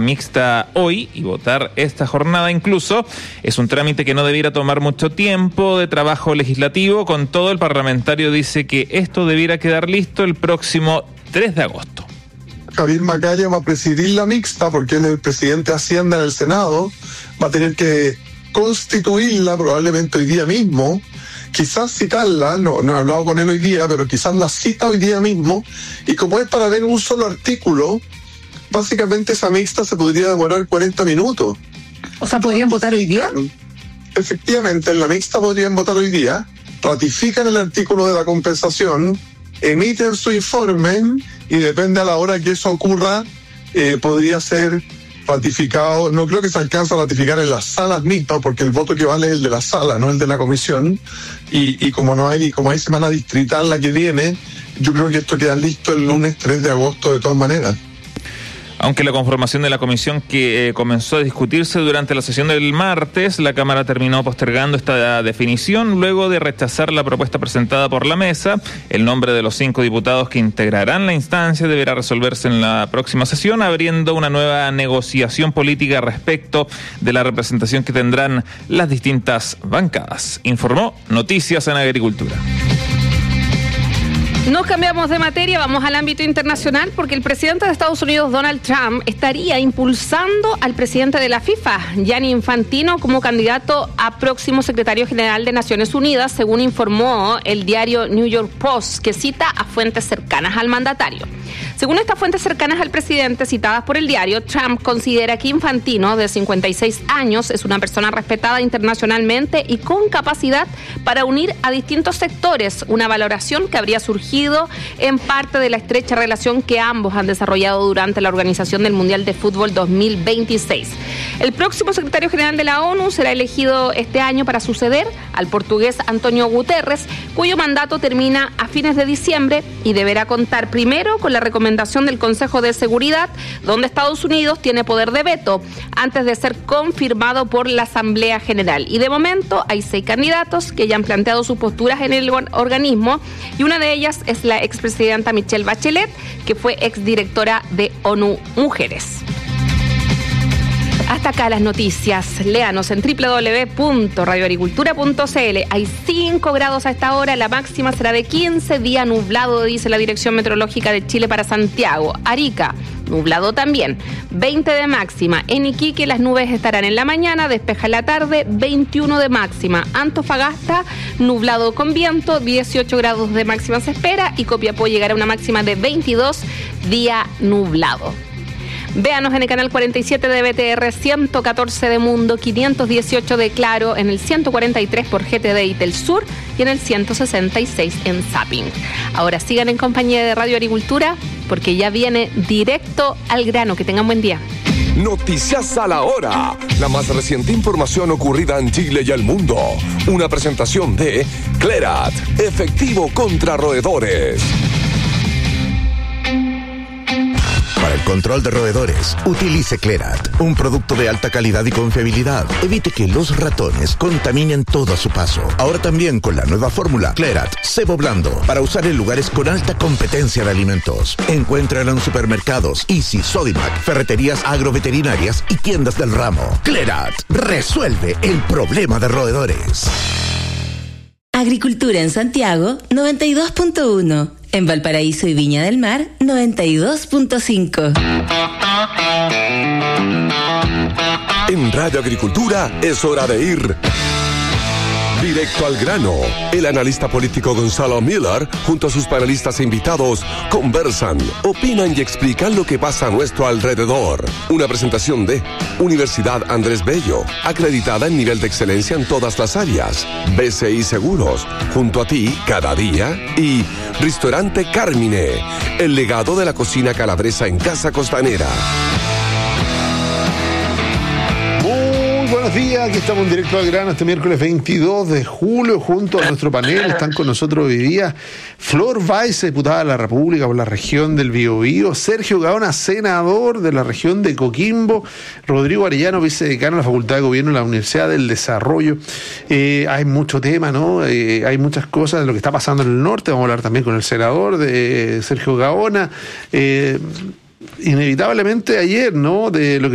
mixta hoy y votar esta jornada incluso. Es un trámite que no debiera tomar mucho tiempo de trabajo legislativo. Con todo, el parlamentario dice que esto debiera quedar listo el próximo 3 de agosto. Javier Macaya va a presidir la mixta porque él es el presidente de Hacienda en el Senado. Va a tener que constituirla probablemente hoy día mismo. Quizás citarla, no he hablado con él hoy día, pero quizás la cita hoy día mismo. Y como es para ver un solo artículo, básicamente esa mixta se podría demorar 40 minutos. O sea, ¿podrían votar hoy día? Efectivamente, en la mixta podrían votar hoy día, ratifican el artículo de la compensación, emiten su informe y depende a la hora que eso ocurra, podría ser ratificado. No creo que se alcance a ratificar en las salas mismas, porque el voto que vale es el de la sala, no el de la comisión. Y como hay semana distrital la que viene, yo creo que esto queda listo el lunes 3 de agosto de todas maneras. Aunque la conformación de la comisión que comenzó a discutirse durante la sesión del martes, la Cámara terminó postergando esta definición luego de rechazar la propuesta presentada por la mesa. El nombre de los 5 diputados que integrarán la instancia deberá resolverse en la próxima sesión, abriendo una nueva negociación política respecto de la representación que tendrán las distintas bancadas. Informó Noticias en Agricultura. Nos cambiamos de materia, vamos al ámbito internacional, porque el presidente de Estados Unidos, Donald Trump, estaría impulsando al presidente de la FIFA, Gianni Infantino, como candidato a próximo secretario general de Naciones Unidas, según informó el diario New York Post, que cita a fuentes cercanas al mandatario. Según estas fuentes cercanas al presidente, citadas por el diario, Trump considera que Infantino, de 56 años, es una persona respetada internacionalmente y con capacidad para unir a distintos sectores, una valoración que habría surgido en parte de la estrecha relación que ambos han desarrollado durante la organización del Mundial de Fútbol 2026. El próximo secretario general de la ONU será elegido este año para suceder al portugués Antonio Guterres, cuyo mandato termina a fines de diciembre y deberá contar primero con la recomendación del Consejo de Seguridad, donde Estados Unidos tiene poder de veto, antes de ser confirmado por la Asamblea General. Y de momento hay 6 candidatos que ya han planteado sus posturas en el organismo, y una de ellas es la expresidenta Michelle Bachelet, que fue exdirectora de ONU Mujeres. Hasta acá las noticias. Léanos en www.radioagricultura.cl. Hay 5 grados a esta hora, la máxima será de 15, día nublado, dice la Dirección Meteorológica de Chile para Santiago. Arica, nublado también, 20 de máxima. En Iquique las nubes estarán en la mañana, despeja en la tarde, 21 de máxima. Antofagasta, nublado con viento, 18 grados de máxima se espera, y Copiapó llegará a una máxima de 22, día nublado. Véanos en el canal 47 de BTR, 114 de Mundo, 518 de Claro, en el 143 por GTD y Telsur y en el 166 en Zapping. Ahora sigan en compañía de Radio Agricultura, porque ya viene directo al grano. Que tengan buen día. Noticias a la hora. La más reciente información ocurrida en Chile y el mundo. Una presentación de Clerat, efectivo contra roedores. Para el control de roedores, utilice Clerat, un producto de alta calidad y confiabilidad. Evite que los ratones contaminen todo a su paso. Ahora también con la nueva fórmula Clerat Cebo Blando, para usar en lugares con alta competencia de alimentos. Encuéntrala en supermercados, Easy, Sodimac, ferreterías agroveterinarias y tiendas del ramo. Clerat resuelve el problema de roedores. Agricultura en Santiago, 92.1. En Valparaíso y Viña del Mar, 92.5. En Radio Agricultura es hora de ir directo al grano. El analista político Gonzalo Miller, junto a sus panelistas e invitados, conversan, opinan y explican lo que pasa a nuestro alrededor. Una presentación de Universidad Andrés Bello, acreditada en nivel de excelencia en todas las áreas. BCI Seguros, junto a ti cada día. Y Restaurante Carmine, el legado de la cocina calabresa en Casa Costanera. Buenos días, aquí estamos en directo al grano este miércoles 22 de julio junto a nuestro panel. Están con nosotros hoy día Flor Báez, diputada de la República por la región del Biobío, Sergio Gaona, senador de la región de Coquimbo, Rodrigo Arellano, vicedecano de la Facultad de Gobierno de la Universidad del Desarrollo. Hay mucho tema, ¿no? Hay muchas cosas de lo que está pasando en el norte. Vamos a hablar también con el senador de Sergio Gaona. Inevitablemente ayer, ¿no? De lo que